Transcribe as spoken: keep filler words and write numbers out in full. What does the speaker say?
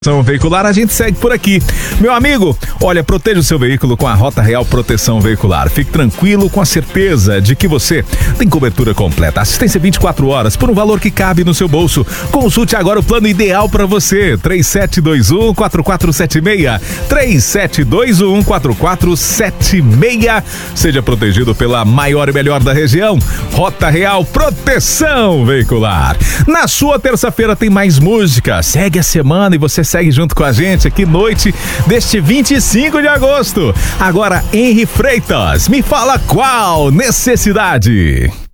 Proteção veicular, a gente segue por aqui. Meu amigo, olha, proteja o seu veículo com a Rota Real Proteção Veicular. Fique tranquilo com a certeza de que você tem cobertura completa. Assistência vinte e quatro horas por um valor que cabe no seu bolso. Consulte agora o plano ideal para você. três sete dois um, quatro quatro sete seis. três sete dois um, quatro quatro sete seis. Seja protegido pela maior e melhor da região. Rota Real Proteção Veicular. Na sua terça-feira tem mais música. Segue a semana e você segue junto com a gente aqui noite deste vinte e cinco de agosto. Agora, Henri Freitas, me fala qual necessidade?